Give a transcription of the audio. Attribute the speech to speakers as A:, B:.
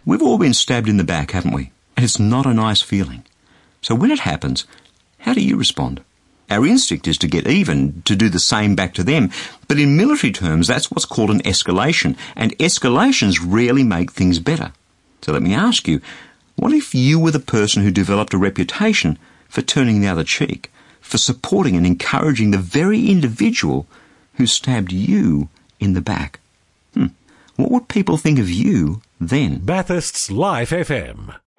A: We've all been stabbed in the back, haven't we? And it's not a nice feeling. So when it happens, how do you respond? Our instinct is to get even, to do the same back to them. But in military terms, that's what's called an escalation. And escalations rarely make things better. So let me ask you, what if you were the person who developed a reputation for turning the other cheek, for supporting and encouraging the very individual who stabbed you in the back? What would people think of you then?
B: Bathurst's Life FM.